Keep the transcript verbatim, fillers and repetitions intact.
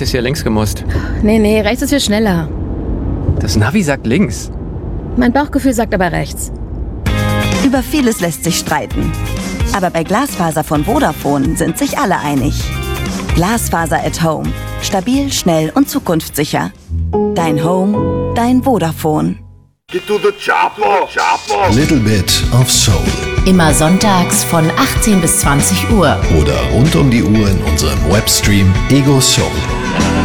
hättest hier links gemusst. Nee, nee, rechts ist viel schneller. Das Navi sagt links. Mein Bauchgefühl sagt aber rechts. Über vieles lässt sich streiten. Aber bei Glasfaser von Vodafone sind sich alle einig. Glasfaser at Home. Stabil, schnell und zukunftssicher. Dein Home, dein Vodafone. Get to the chopper, chopper. Little Bit of Soul. Immer sonntags von achtzehn bis zwanzig Uhr. Oder rund um die Uhr in unserem Webstream Ego Soul.